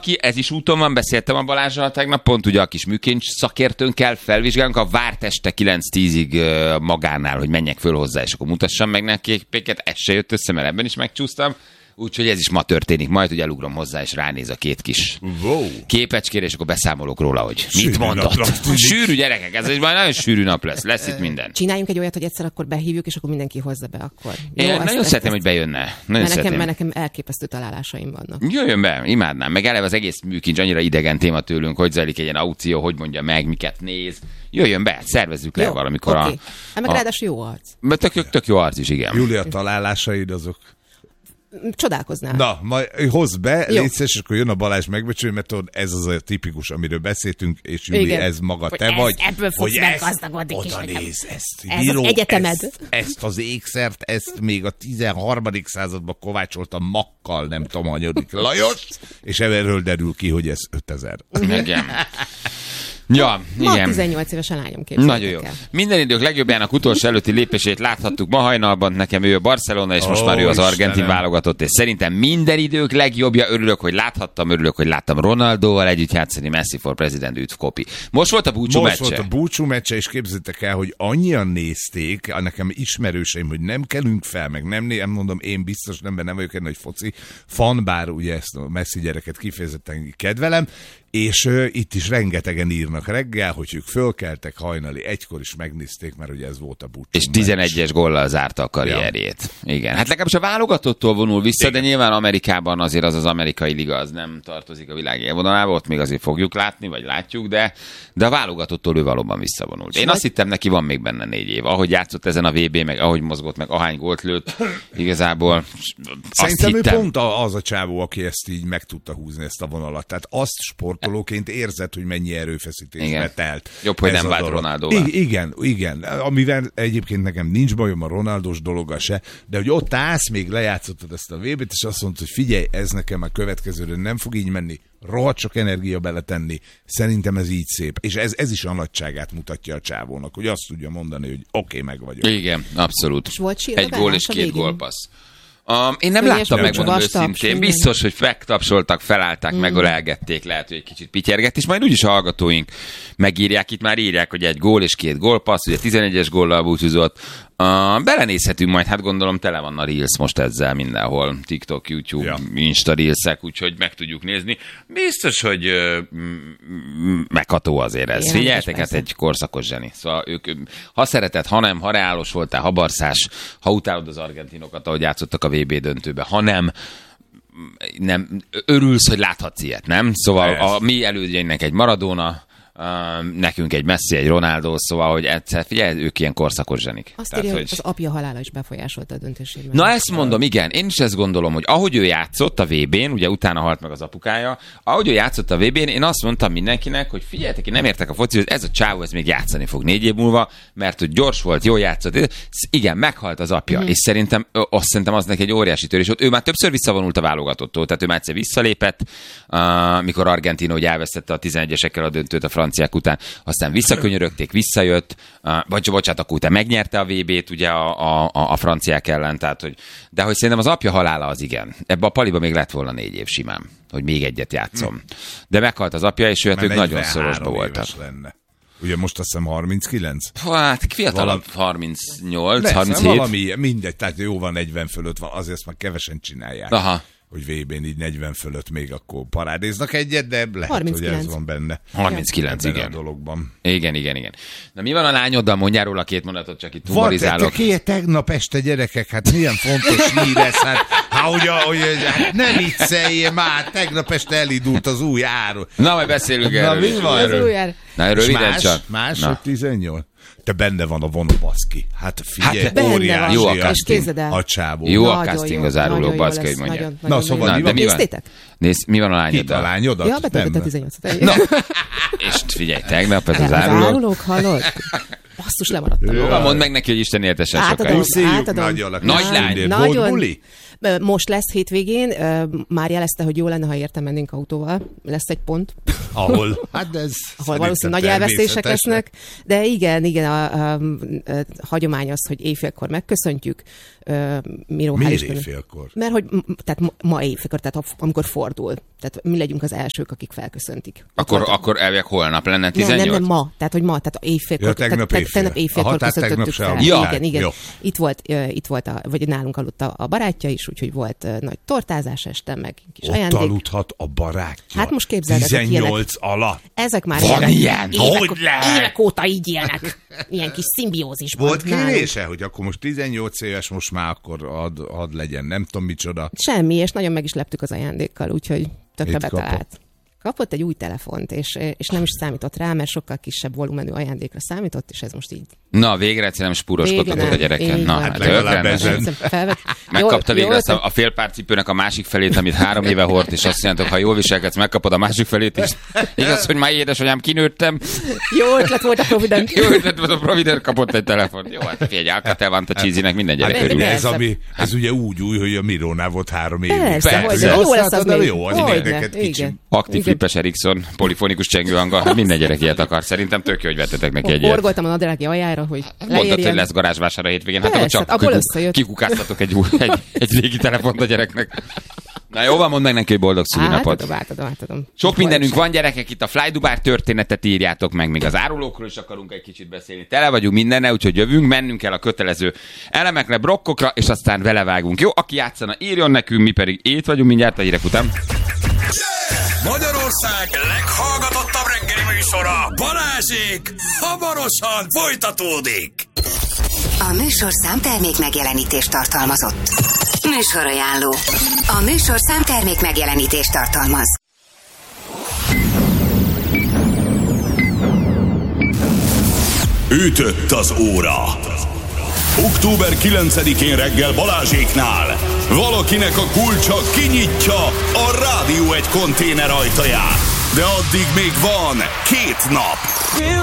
aki, ez is úton van, beszéltem a Balázsral tegnap, pont ugye a kis műkincs szakértőnkkel felvizsgálunk, a várt este 9-10-ig magánál, hogy menjek föl hozzá, és akkor mutassam meg neki péket, ez se jött össze, mert ebben is megcsúsztam. Úgyhogy ez is ma történik, majd hogy elugrom hozzá, és ránéz a két kis képecskére, és akkor beszámolok róla, hogy sűrű mit mondott. Sűrű gyerekek, ez egy nagyon sűrű nap lesz itt minden. Csináljunk egy olyat, hogy egyszer akkor behívjuk, és akkor mindenki hozza be akkor. Én nagyon szeretném, hogy bejönne. Mert nekem elképesztő találásaim vannak. Jöjjön be, imádnám. Meg eleve az egész műkincs annyira idegen téma tőlünk, hogy zajlik egy ilyen aukció, hogy mondja meg, miket néz. Jöjjön be, szervezzük le valamikor. Okay. Meg ráadásul jó arc. Tök jó arc is, igen. Júlia, találásaid azok... Csodálkoznál. Na, majd hozz be, légy szíves, és akkor jön a Balázs megbecsülni, mert tudod, ez az a tipikus, amiről beszéltünk, és Júli, ez maga te vagy. Ebből fogsz meggazdagodni. Oda néz, ez az egyetemed. Ezt az ékszert, ezt még a 13. században kovácsolta makkal, nem tudom, hanyadik Lajos, és erről derül ki, hogy ez 5000. Igen. Ja, ma igen. 18 éves a lányom, képzeljétek. Nagyon jó. Minden idők legjobbjának utolsó előtti lépését láthattuk ma hajnalban, nekem ő a Barcelona, és most már ő az argentin válogatott, és szerintem minden idők legjobbja, örülök, hogy láthattam, örülök, hogy láttam Ronaldóval együtt játszani, Messi for President, üdv Kopi. Most volt a búcsú meccse. Most volt a búcsú meccse, és képzeljétek el, hogy annyian nézték, nekem ismerőseim, hogy nem kelünk fel, meg nem mondom, én biztos nem vagyok egy nagy foci fan, bár ugye ezt a Messi gyereket kifejezetten kedvelem, és itt is rengetegen írnak reggel, hogy ők fölkeltek hajnali egykor is megnézték, mert ugye ez volt a búcsú. És 11-es góllal zárta a karrierjét. Ja. Igen. Hát legalábbis a válogatottól vonul vissza, igen. De nyilván Amerikában azért az amerikai liga az nem tartozik a világ élvonalába, ott még azért fogjuk látni, vagy látjuk, de a válogatottól ő valóban visszavonult. Én azt hittem, neki van még benne 4 év. Ahogy játszott ezen a VB, meg ahogy mozgott, meg ahány gólt lőtt, igazából szerintem ő pont az a csávó, aki ezt így meg tudta húzni, ezt a vonalat. Tehát azt sportolóként érzed, hogy mennyi erőfeszítésbe telt. Jobb, hogy nem vált Ronaldóval. Igen. Amivel egyébként nekem nincs bajom a Ronaldós dologgal se, de hogy ott állsz, még lejátszottad ezt a VB-t, és azt mondod, hogy figyelj, ez nekem a következőre nem fog így menni, rohadt sok energia beletenni. Szerintem ez így szép. És ez is a nagyságát mutatja a csávónak, hogy azt tudja mondani, hogy oké, meg vagyok. Igen, abszolút. És volt egy gól és 2 gólpassz. Én nem láttam, megmondom őszintén. Biztos, hogy megtapsoltak, felállták, megölelgették, lehet, hogy egy kicsit pityergett, és majd úgyis a hallgatóink megírják, itt már írják, hogy egy gól és 2 gólpassz, ugye 11-es góllal búcsúzott. Belenézhetünk majd, hát gondolom tele van a Reels most ezzel mindenhol, TikTok, YouTube, Insta Reelsek, úgyhogy meg tudjuk nézni. Biztos, hogy megható azért ez. Figyeltek, hát egy korszakos zseni. Szóval ők, ha szereted, ha nem, ha reálos voltál, ha barszás, ha utálod az argentinokat, ahogy játszottak a VB döntőbe, ha nem örülsz, hogy láthatsz ilyet, nem? Szóval a mi elődjeinknek egy Maradona, nekünk egy Messi, egy Ronaldo, szóval, hogy egyszer, figyelj, ők ilyen korszakos zsenik. Azt írja, hogy az apja halála is befolyásolta a döntésében. Na ezt mondom, igen, én is ezt gondolom, hogy ahogy ő játszott a VB-n, ugye utána halt meg az apukája, ahogy ő játszott a VB-n, én azt mondtam mindenkinek, hogy figyeljetek, én nem értek a focihoz, ez a csávó, ez még játszani fog 4 év múlva, mert hogy gyors volt, jól játszott. Igen, meghalt az apja, és szerintem az neki egy óriási törés. Ő már többször visszavonult a válogatottól, tehát ő már egyszer visszalépett, mikor Argentina ugye elvesztette a 11-esekkel a döntőt a franciák után, aztán visszakönyörögték, visszajött, bocsánat, akkor utána megnyerte a VB-t ugye a franciák ellen, tehát, de hogy szerintem az apja halála az igen. Ebbe a paliba még lett volna 4 év simán, hogy még egyet játszom. De meghalt az apja, és ők nagyon szorosba voltak. Lenne. Ugye most azt hiszem 39? Hát fiatalabb 38, 37. Valami, mindegy, tehát jó van 40 fölött van, azért ezt már kevesen csinálják. Aha. Hogy VB-n így 40 fölött még akkor parádéznak egyet, de lehet, 39. hogy ez van benne. 39, igen. A dologban. Igen. Na mi van a lányoddal? Mondjál róla 2 mondatot, csak itt humorizálok. Van, tegnap este gyerekek, hát milyen fontos hír ez, hát nem vicceljél már, tegnap este elindult az új ár. Na, majd beszélünk erről. Na, mi van erről? Na, röviden csak. Más, hogy 18? Te benne van a vonó, baszki. Hát figyelj, óriási jó a csávó. Jó a casting az áruló, baszki, hogy mondja. Na, szóval mi van a lányoddal? Itt a lányodat? Ja, betöltött a 18. Na, és figyelj, tegnap ez az áruló. Az árulók, hallod? Basszus, lemaradtam. Jó, mondd meg neki, hogy Isten éltessen sokáig. Nagy lány. Volt buli? Most lesz hétvégén, már jelezte, hogy jó lenne, ha érte mennénk autóval. Lesz egy pont. ahol, hát ez ahol valószínűleg nagy elvesztések lesznek, de igen, a hagyomány az, hogy éjfélkor megköszöntjük. Miért éjfélkor? Mert hogy tehát ma éjfélkor, tehát amikor fordul. Tehát mi legyünk az elsők, akik felköszöntik. Akkor elvileg holnap lenne 18? Nem, ma. Tehát tegnap éjfélkor. Tegnap éjfélkor köszöntöttük fel. Ja. Igen. Jó. Itt volt vagy nálunk aludt a barátja is, úgyhogy volt nagy tortázás este, meg kis Ott ajándék. aludhat a barátja. Hát most képzeld el, 18 alatt. Ezek már Van ilyen? Hogy lehet? évek óta így élnek. Ilyen kis szimbiózisban. Volt nálunk. kérése, hogy akkor most 18 éves, most már akkor ad legyen, nem tudom micsoda. Semmi, és nagyon meg is leptük az ajándékkal, úgyhogy tökre Mit betalált. Kapott egy új telefont, és nem is számított rá, mert sokkal kisebb volumenű ajándékra számított, és ez most így... Na, végre egyszerűen nem spúroskodtatok a gyereken. Na, Hát legalább ezen. Megkapta végre azt a félpár cipőnek a másik felét, amit 3 éve hord, és azt mondjátok, ha jól viselkedsz, megkapod a másik felét is. Igaz, hogy már édesanyám, kinőttem. Jó ötlet volt a Provident. Jó ötlet volt, a Provident kapott egy telefont. Jó, hát figyelj, Alcatel van a cheesy-nek minden gyerek Hát, örül. ez ugye úgy új, hogy a Mirónál volt 3 évig. Persze, hogy jó lesz az még. Jó, az Hogyne, neked kicsi. igen. Aktív flippes Ericsson, polifonikus csengőhanggal, minden gyerek ilyet akar. Szerintem tök jó, hogy vettetek neki egy ilyet. Horgoltam a nadrági aljára, hogy Mondtad, hogy leérjen. lesz garázsvásár a hétvégén. Hát Persze, akkor abból csak összejött. kikukáztatok egy régi telefont a gyereknek. Na jó, van, mondd meg neki, hogy boldog szülinapot. Átadom. Sok mindenünk van, gyerekek, itt a Fly Dubai történetet írjátok meg, még az árulókról is akarunk egy kicsit beszélni. Tele vagyunk mindenne, úgyhogy jövünk, mennünk el a kötelező elemekre, blokkokra, és aztán vele vágunk. Jó, aki játszana, írjon nekünk, mi pedig itt vagyunk mindjárt a hírek után. Magyarország leghallgatottabb reggeli műsora, Balázsék, hamarosan folytatódik. A műsorszám termék megjelenítést tartalmazott. Műsorajánló. A műsorszám termék megjelenítést tartalmaz. Ütött az óra. Október 9-én reggel Balázséknál valakinek a kulcsa kinyitja a Rádió 1 konténer ajtaját. De addig még van 2 nap.